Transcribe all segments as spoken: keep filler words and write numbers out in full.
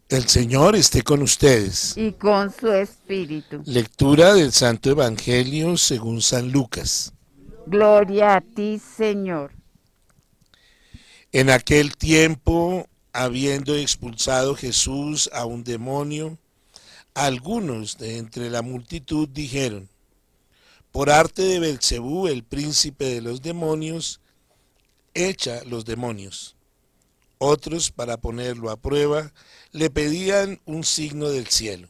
El Señor esté con ustedes. y con su espíritu. Lectura del Santo Evangelio según San Lucas. Gloria a ti, Señor. En aquel tiempo, habiendo expulsado Jesús a un demonio, algunos de entre la multitud dijeron: por arte de Belcebú, el príncipe de los demonios, echa los demonios. Otros, para ponerlo a prueba, le pedían un signo del cielo.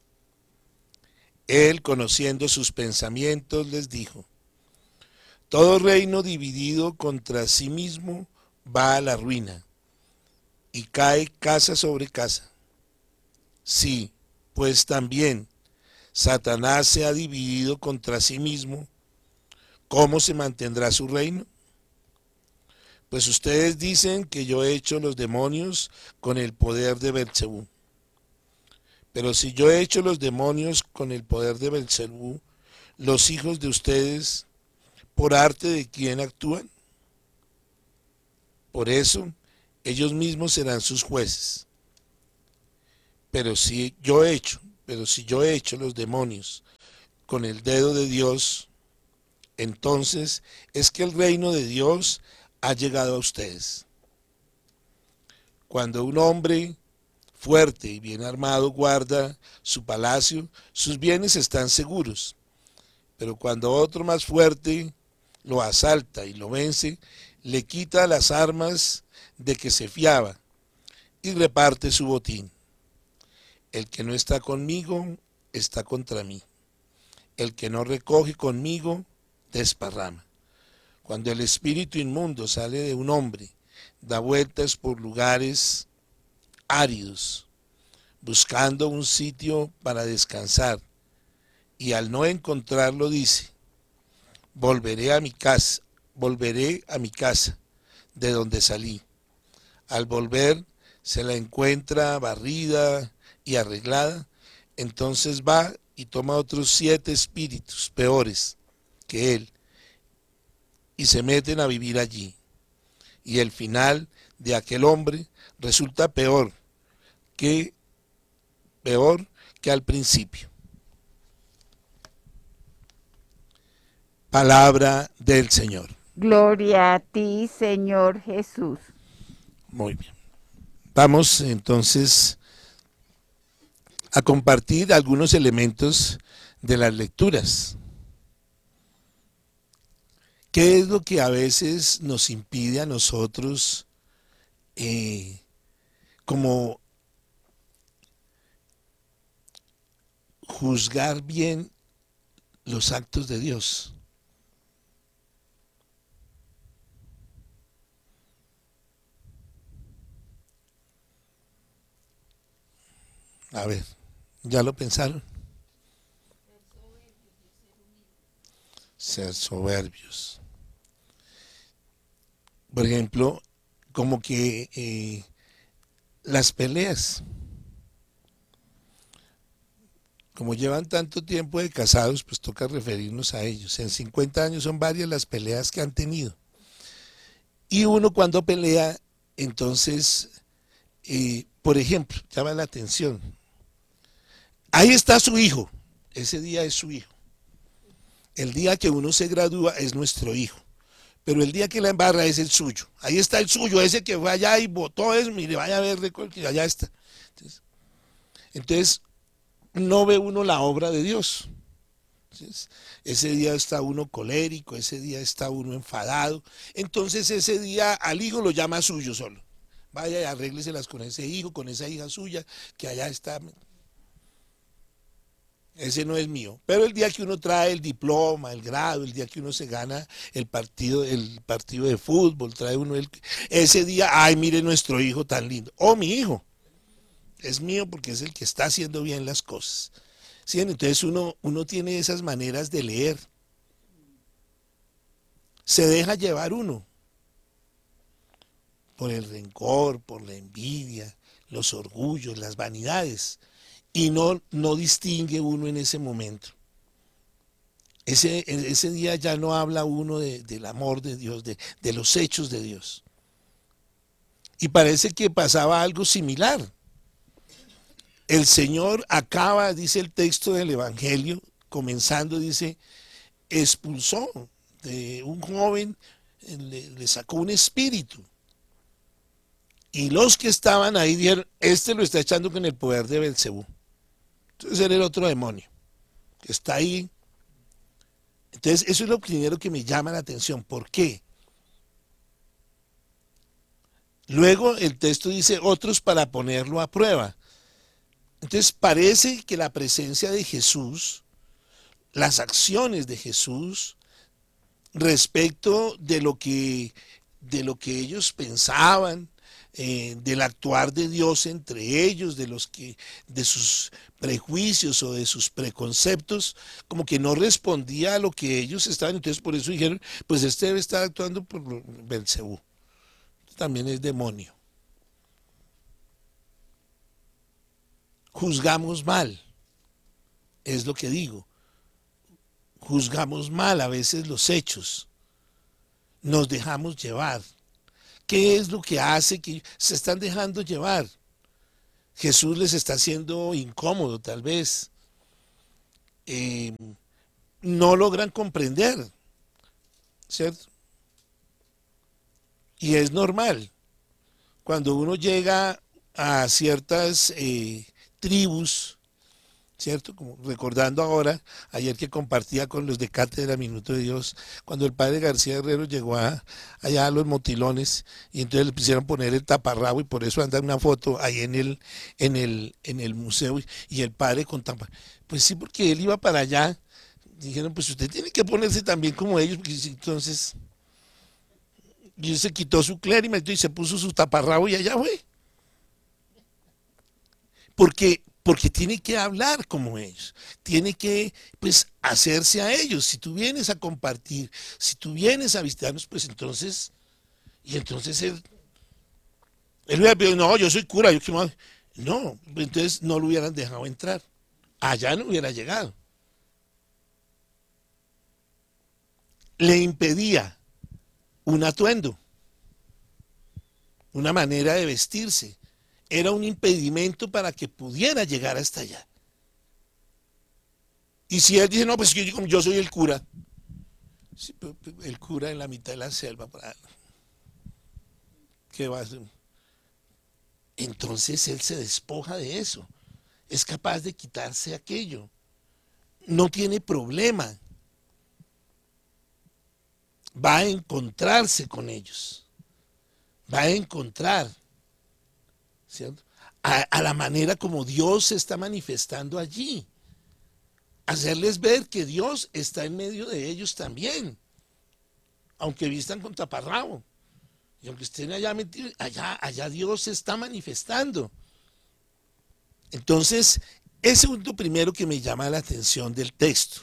Él, conociendo sus pensamientos, les dijo: todo reino dividido contra sí mismo va a la ruina, y cae casa sobre casa. Sí, pues también Satanás se ha dividido contra sí mismo, ¿cómo se mantendrá su reino? Pues ustedes dicen que yo he hecho los demonios con el poder de Belcebú. Pero si yo he hecho los demonios con el poder de Belcebú, los hijos de ustedes, ¿por arte de quién actúan? Por eso, ellos mismos serán sus jueces. Pero si yo he hecho, pero si yo he hecho los demonios con el dedo de Dios, entonces es que el reino de Dios ha llegado a ustedes. Cuando un hombre fuerte y bien armado guarda su palacio, sus bienes están seguros. Pero cuando otro más fuerte lo asalta y lo vence, le quita las armas de que se fiaba y reparte su botín. El que no está conmigo está contra mí. El que no recoge conmigo desparrama. Cuando el espíritu inmundo sale de un hombre, da vueltas por lugares áridos, buscando un sitio para descansar, y al no encontrarlo dice: volveré a mi casa, volveré a mi casa, de donde salí. Al volver se la encuentra barrida y arreglada, entonces va y toma otros siete espíritus peores que él y se meten a vivir allí. Y el final de aquel hombre resulta peor que peor que al principio. Palabra del Señor. Gloria a ti, Señor Jesús. Muy bien. Vamos entonces a compartir algunos elementos de las lecturas. ¿Qué es lo que a veces nos impide a nosotros eh, como juzgar bien los actos de Dios? A ver, ¿ya lo pensaron? Ser soberbios. Por ejemplo, como que eh, las peleas, como llevan tanto tiempo de casados, pues toca referirnos a ellos. En cincuenta años son varias las peleas que han tenido. Y uno cuando pelea, entonces, eh, por ejemplo, llama la atención. Ahí está su hijo. Ese día es su hijo. El día que uno se gradúa es nuestro hijo. Pero el día que la embarra es el suyo. Ahí está el suyo, ese que fue allá y votó eso, mire, vaya a ver, que allá está. Entonces, entonces, no ve uno la obra de Dios. Entonces, ese día está uno colérico, ese día está uno enfadado. Entonces ese día al hijo lo llama suyo solo. Vaya y arrégleselas con ese hijo, con esa hija suya, que allá está. Ese no es mío. Pero el día que uno trae el diploma, el grado, el día que uno se gana el partido, el partido de fútbol, trae uno el, ese día, ay, mire nuestro hijo tan lindo. Oh, mi hijo. Es mío porque es el que está haciendo bien las cosas. ¿Sí? Entonces uno, uno tiene esas maneras de leer. Se deja llevar uno por el rencor, por la envidia, los orgullos, las vanidades. Y no, no distingue uno en ese momento. Ese, ese día ya no habla uno de, del amor de Dios, de, de los hechos de Dios. Y parece que pasaba algo similar. El Señor acaba, dice el texto del Evangelio, comenzando, dice, expulsó de un joven, le, le sacó un espíritu. Y los que estaban ahí dijeron, este lo está echando con el poder de Belcebú. Entonces era el otro demonio, que está ahí. Entonces eso es lo primero que me llama la atención. ¿Por qué? Luego el texto dice, otros para ponerlo a prueba. Entonces parece que la presencia de Jesús, las acciones de Jesús, respecto de lo que, de lo que ellos pensaban, eh, del actuar de Dios entre ellos, de los que, de sus prejuicios o de sus preconceptos, como que no respondía a lo que ellos estaban. Entonces por eso dijeron, pues este debe estar actuando por Belcebú, también es demonio. Juzgamos mal, es lo que digo. Juzgamos mal a veces los hechos, nos dejamos llevar. ¿Qué es lo que hace que se están dejando llevar? Jesús les está haciendo incómodo, tal vez. Eh, no logran comprender, ¿cierto? Y es normal. Cuando uno llega a ciertas eh, tribus, ¿cierto? Como recordando ahora, ayer que compartía con los de Cátedra Minuto de Dios, cuando el padre García Herrero llegó a, allá a los Motilones, y entonces le quisieron poner el taparrabo, y por eso anda una foto ahí en el, en el, en el museo, y el padre con tapa. Pues sí, porque él iba para allá, dijeron, pues usted tiene que ponerse también como ellos, porque entonces, y él se quitó su clérima y se puso su taparrabo y allá fue. Porque porque tiene que hablar como ellos, tiene que pues hacerse a ellos. Si tú vienes a compartir, si tú vienes a visitarnos, pues entonces, y entonces él, él hubiera pedido, no, yo soy cura, yo qué más. No, entonces no lo hubieran dejado entrar, allá no hubiera llegado. Le impedía un atuendo, una manera de vestirse, era un impedimento para que pudiera llegar hasta allá. Y si él dice, no, pues yo, yo soy el cura, sí, el cura en la mitad de la selva, ¿qué va a hacer? Entonces él se despoja de eso, es capaz de quitarse aquello, no tiene problema, va a encontrarse con ellos, va a encontrar, ¿cierto? A, a la manera como Dios se está manifestando allí, hacerles ver que Dios está en medio de ellos también, aunque vistan con taparrabo, y aunque estén allá metidos, allá, allá Dios se está manifestando. Entonces, ese es lo primero que me llama la atención del texto.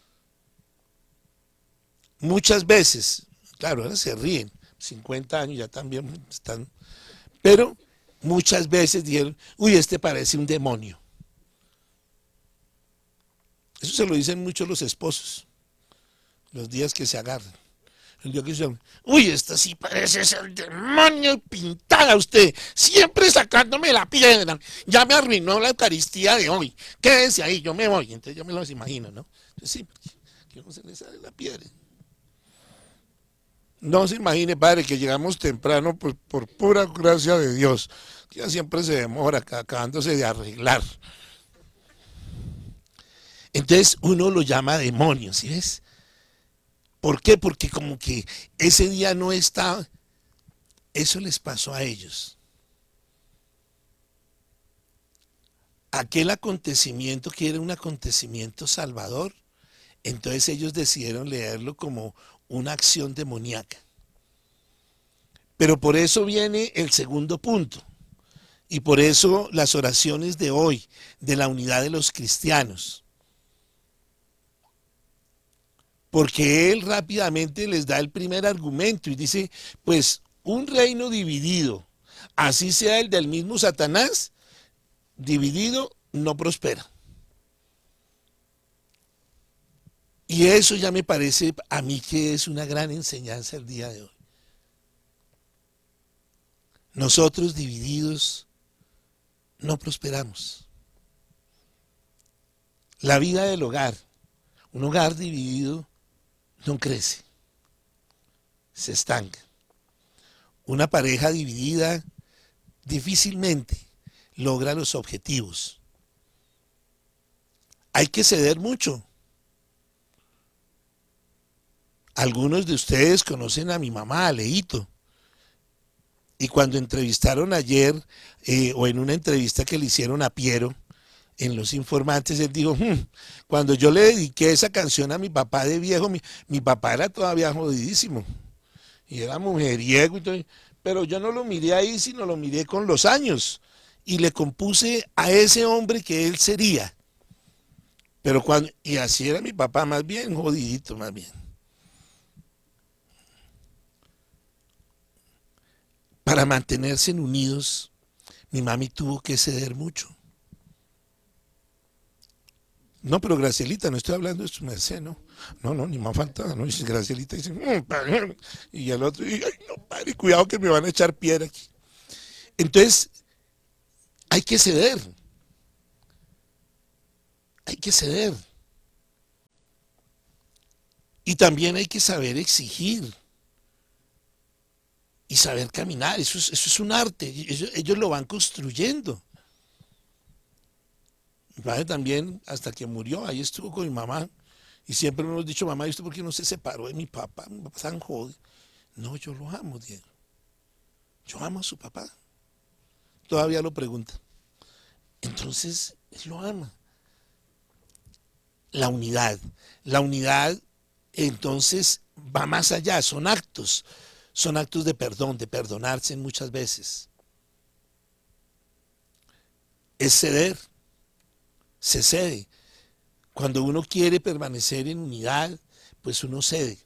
Muchas veces, claro, ahora se ríen, cincuenta años ya también están, pero muchas veces dijeron, uy, este parece un demonio. Eso se lo dicen muchos los esposos, los días que se agarran. El día que se llaman, uy, esta sí parece ser el demonio pintada usted, siempre sacándome la piedra, ya me arruinó la Eucaristía de hoy, quédense ahí, yo me voy. Entonces yo me los imagino, ¿no? Entonces, sí, que no se le sale la piedra. No se imagine, padre, que llegamos temprano pues, por pura gracia de Dios, que ya siempre se demora acabándose de arreglar. Entonces uno lo llama demonio, ¿sí ves? ¿Por qué? Porque como que ese día no estaba, eso les pasó a ellos. Aquel acontecimiento que era un acontecimiento salvador, entonces ellos decidieron leerlo como una acción demoníaca. Pero por eso viene el segundo punto, y por eso las oraciones de hoy, de la unidad de los cristianos. Porque él rápidamente les da el primer argumento y dice, pues un reino dividido, así sea el del mismo Satanás, dividido no prospera. Y eso ya me parece a mí que es una gran enseñanza el día de hoy. Nosotros divididos no prosperamos. La vida del hogar, un hogar dividido no crece, se estanca. Una pareja dividida difícilmente logra los objetivos. Hay que ceder mucho. Algunos de ustedes conocen a mi mamá, a Leito, y cuando entrevistaron ayer, eh, o en una entrevista que le hicieron a Piero, en Los Informantes, él dijo, "Hmm, cuando yo le dediqué esa canción a mi papá de viejo, mi, mi papá era todavía jodidísimo, y era mujeriego, y todo, pero yo no lo miré ahí, sino lo miré con los años, y le compuse a ese hombre que él sería. Pero cuando, y así era mi papá, más bien jodidito, más bien. Para mantenerse unidos, mi mami tuvo que ceder mucho. No, pero Gracielita, no estoy hablando de su merced, no. No, no, ni más faltaba, ¿no? Y Gracielita dice, mmm, padre. Y el otro, y, ay, no, padre, cuidado que me van a echar piedra aquí. Entonces, hay que ceder. Hay que ceder. Y también hay que saber exigir. Y saber caminar. Eso es, eso es un arte. Ellos, ellos lo van construyendo. Mi padre también, hasta que murió, ahí estuvo con mi mamá. Y siempre me hemos dicho, mamá, ¿y usted por qué no se separó de mi papá? Mi papá tan jodido. No, yo lo amo, Diego. Yo amo a su papá. Todavía lo pregunta. Entonces, él lo ama. La unidad. La unidad, entonces, va más allá. Son actos. Son actos de perdón, de perdonarse muchas veces. Es ceder. Se cede. Cuando uno quiere permanecer en unidad, pues uno cede.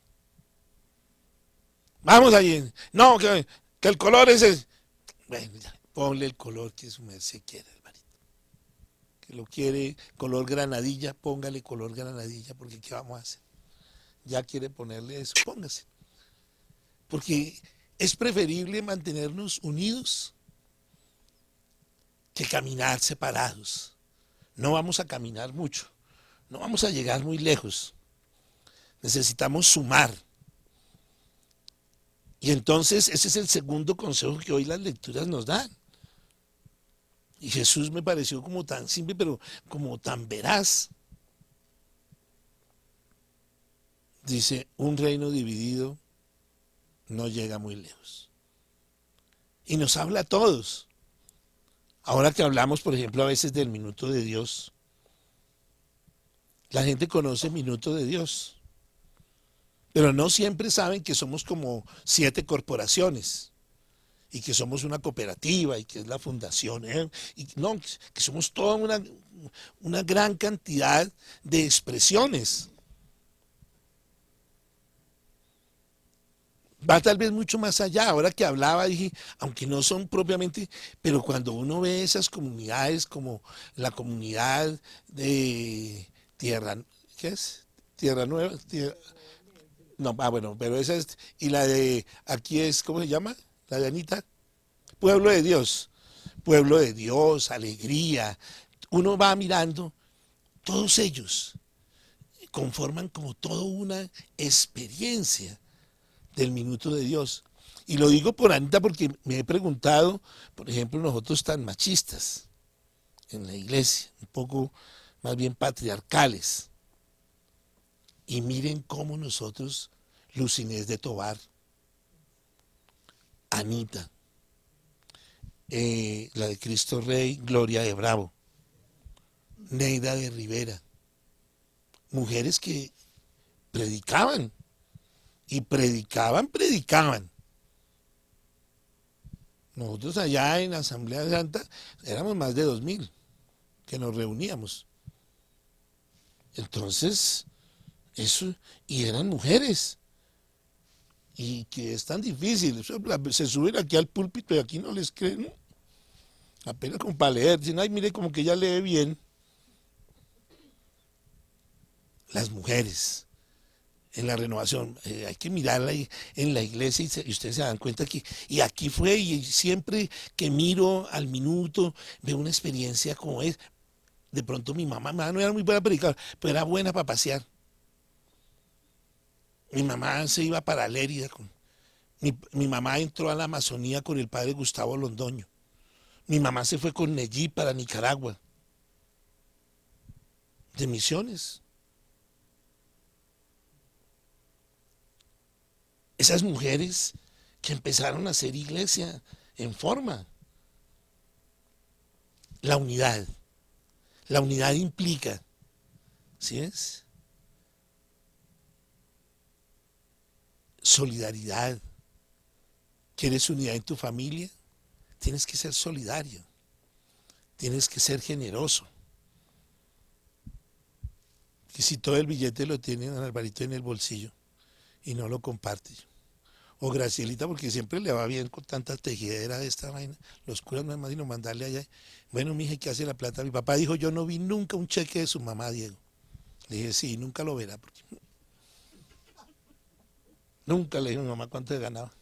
Vamos ahí. No, que, que el color es el... Bueno, ya, ponle el color que su merced quiere, hermanito. Que lo quiere color granadilla, póngale color granadilla, porque ¿qué vamos a hacer? Ya quiere ponerle eso, póngase. Porque es preferible mantenernos unidos que caminar separados. No vamos a caminar mucho, no vamos a llegar muy lejos. Necesitamos sumar. Y entonces ese es el segundo consejo que hoy las lecturas nos dan. Y Jesús me pareció como tan simple, pero como tan veraz. Dice, un reino dividido no llega muy lejos. Y nos habla a todos. Ahora que hablamos, por ejemplo, a veces del minuto de Dios, la gente conoce el minuto de Dios, pero no siempre saben que somos como siete corporaciones y que somos una cooperativa y que es la fundación, ¿eh? Y no, que somos toda una, una gran cantidad de expresiones. Va tal vez mucho más allá. Ahora que hablaba, dije, aunque no son propiamente, pero cuando uno ve esas comunidades como la comunidad de Tierra, ¿qué es? Tierra Nueva, Tierra, no, ah, bueno, pero esa es, y la de, aquí es, ¿cómo se llama? La de Anita, Pueblo de Dios, Pueblo de Dios, alegría. Uno va mirando, todos ellos conforman como toda una experiencia del minuto de Dios. Y lo digo por Anita porque me he preguntado, por ejemplo, nosotros tan machistas en la iglesia, un poco más bien patriarcales. Y miren cómo nosotros, Lucinés de Tobar, Anita, eh, la de Cristo Rey, Gloria de Bravo, Neida de Rivera, mujeres que predicaban, y predicaban, predicaban. Nosotros allá en la Asamblea Santa éramos más de dos mil que nos reuníamos. Entonces, eso, y eran mujeres. Y que es tan difícil, se suben aquí al púlpito y aquí no les creen, ¿no? Apenas como para leer, dicen, ay, mire, como que ella lee bien. Las mujeres en la renovación, eh, hay que mirarla ahí en la iglesia y, se, y ustedes se dan cuenta que, y aquí fue, y siempre que miro al minuto, veo una experiencia como es, De pronto mi mamá, mi mamá no era muy buena predicadora, pero era buena para pasear. Mi mamá se iba para Lérida. Con, mi, mi mamá entró a la Amazonía con el padre Gustavo Londoño. Mi mamá se fue con Neji para Nicaragua, de misiones. Esas mujeres que empezaron a hacer iglesia en forma. La unidad. La unidad implica, ¿sí es? Solidaridad. ¿Quieres unidad en tu familia? Tienes que ser solidario. Tienes que ser generoso. Y si todo el billete lo tiene don Alvarito en el bolsillo y no lo comparte. O Gracielita, porque siempre le va bien con tanta tejidera de esta vaina. Los curas no es más sino mandarle allá. Bueno, mije, ¿qué hace la plata? Mi papá dijo, yo no vi nunca un cheque de su mamá, Diego. Le dije, sí, nunca lo verá. Porque nunca le dije a mi mamá cuánto ganaba.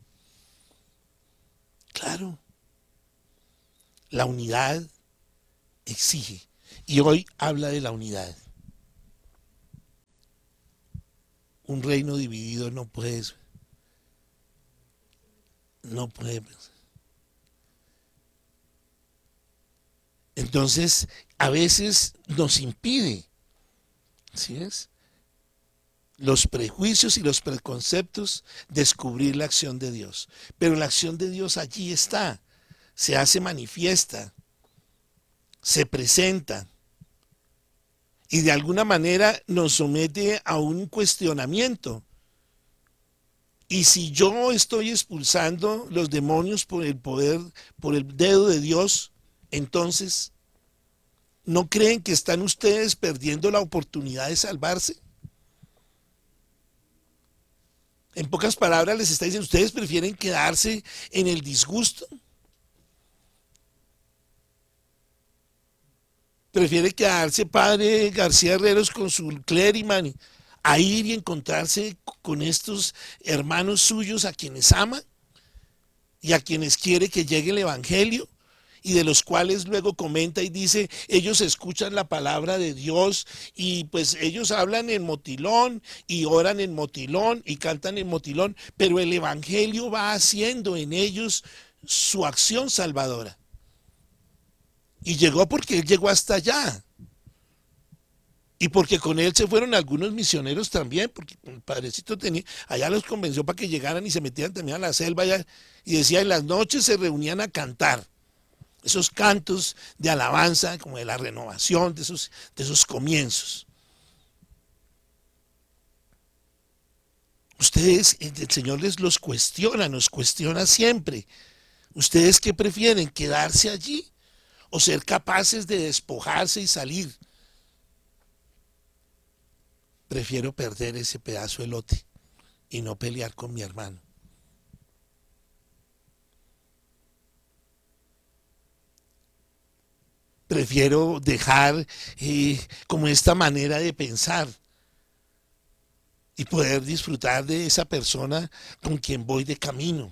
Claro, la unidad exige. Y hoy habla de la unidad. Un reino dividido no puede, no puede. Entonces, a veces nos impide, ¿sí es? Los prejuicios y los preconceptos, descubrir la acción de Dios. Pero la acción de Dios allí está, se hace manifiesta, se presenta y de alguna manera nos somete a un cuestionamiento. Y si yo estoy expulsando los demonios por el poder, por el dedo de Dios, entonces, ¿no creen que están ustedes perdiendo la oportunidad de salvarse? En pocas palabras les está diciendo, ¿ustedes prefieren quedarse en el disgusto? ¿Prefiere quedarse padre García Herreros con su clériman a ir y encontrarse con estos hermanos suyos a quienes ama y a quienes quiere que llegue el evangelio? Y de los cuales luego comenta y dice, ellos escuchan la palabra de Dios y pues ellos hablan en motilón y oran en motilón y cantan en motilón, pero el evangelio va haciendo en ellos su acción salvadora. Y llegó porque él llegó hasta allá. Y porque con él se fueron algunos misioneros también, porque el padrecito tenía, allá los convenció para que llegaran y se metieran también a la selva allá, y decía, en las noches se reunían a cantar. Esos cantos de alabanza, como de la renovación, de esos, de esos comienzos. Ustedes, el Señor les los cuestiona, nos cuestiona siempre. ¿Ustedes qué prefieren? ¿Quedarse allí o ser capaces de despojarse y salir? Prefiero perder ese pedazo de lote y no pelear con mi hermano. Prefiero dejar eh, como esta manera de pensar y poder disfrutar de esa persona con quien voy de camino.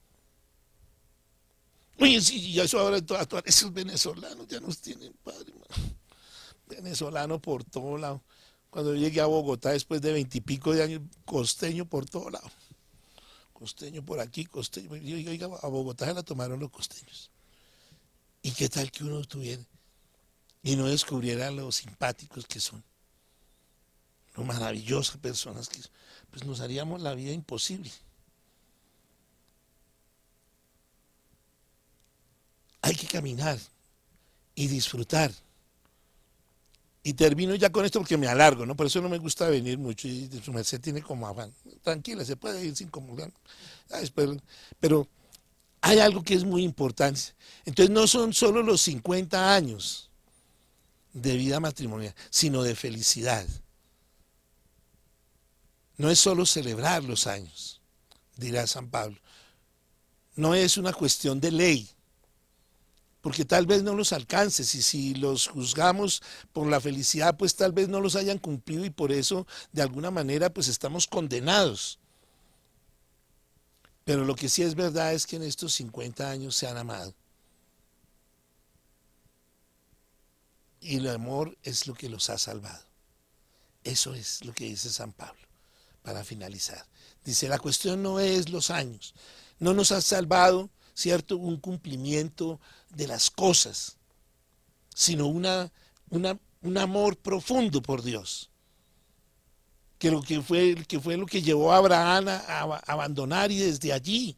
Oye, sí, ya eso ahora todos esos venezolanos ya nos tienen padre, man. Venezolano por todo lado. Cuando yo llegué a Bogotá después de veintipico de años, costeño por todo lado. Costeño por aquí, costeño. Yo, oiga, a Bogotá se la tomaron los costeños. ¿Y qué tal que uno tuviera y no descubriera lo simpáticos que son? Lo maravillosas personas que son. Pues nos haríamos la vida imposible. Hay que caminar y disfrutar. Y termino ya con esto porque me alargo, ¿no? Por eso no me gusta venir mucho y su merced tiene como afán. Tranquila, se puede ir sin comulgar. Pero, pero hay algo que es muy importante. Entonces no son solo los cincuenta años de vida matrimonial, sino de felicidad. No es solo celebrar los años, dirá San Pablo. No es una cuestión de ley, porque tal vez no los alcances y si los juzgamos por la felicidad, pues tal vez no los hayan cumplido y por eso de alguna manera pues estamos condenados. Pero lo que sí es verdad es que en estos cincuenta años se han amado. y el amor es lo que los ha salvado. Eso es lo que dice San Pablo, para finalizar. Dice, la cuestión no es los años, no nos ha salvado, ¿cierto?, un cumplimiento de las cosas, sino una, una, un amor profundo por Dios, que, lo que, fue, que fue lo que llevó a Abraham a, a abandonar, y desde allí,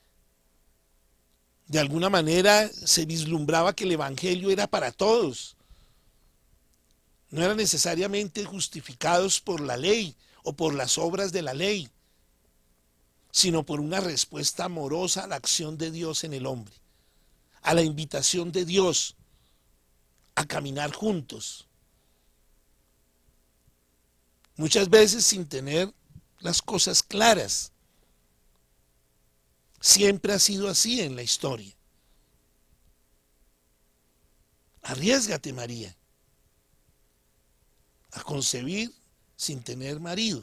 de alguna manera, se vislumbraba que el evangelio era para todos. No eran necesariamente justificados por la ley o por las obras de la ley, sino por una respuesta amorosa a la acción de Dios en el hombre, a la invitación de Dios a caminar juntos. Muchas veces sin tener las cosas claras. Siempre ha sido así en la historia. Arriésgate, María, a concebir sin tener marido.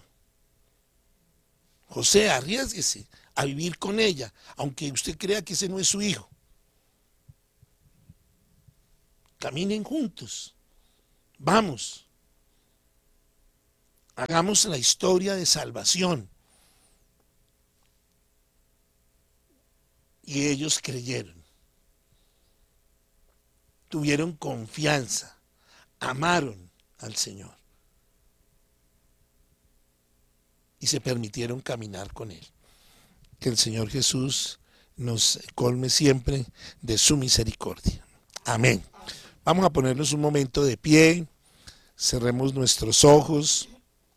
José, arriésguese a vivir con ella, aunque usted crea que ese no es su hijo. Caminen juntos. Vamos. Hagamos la historia de salvación. Y ellos creyeron. Tuvieron confianza. Amaron al Señor. Y se permitieron caminar con Él. Que el Señor Jesús nos colme siempre de su misericordia. Amén. Vamos a ponernos un momento de pie. Cerremos nuestros ojos.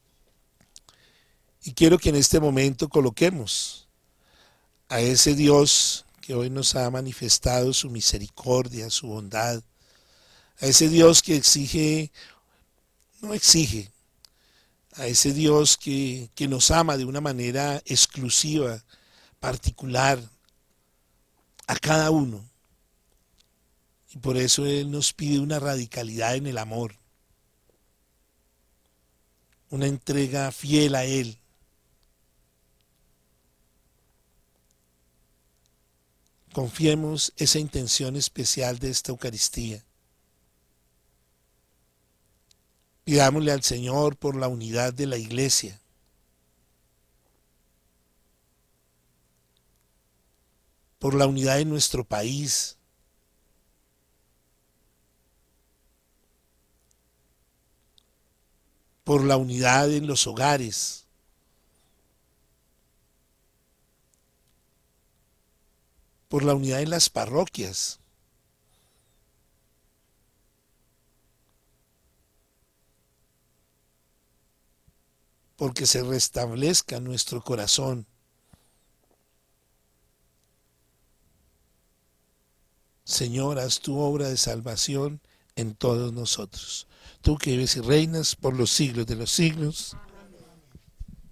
Y quiero que en este momento coloquemos a ese Dios que hoy nos ha manifestado su misericordia, su bondad, a ese Dios que exige, no exige, a ese Dios que, que nos ama de una manera exclusiva, particular, a cada uno. Y por eso Él nos pide una radicalidad en el amor, una entrega fiel a Él. Confiemos esa intención especial de esta Eucaristía. Pidámosle al Señor por la unidad de la Iglesia. Por la unidad de nuestro país. Por la unidad en los hogares. Por la unidad en las parroquias. Porque se restablezca nuestro corazón. Señor, haz tu obra de salvación en todos nosotros. Tú que vives y reinas por los siglos de los siglos.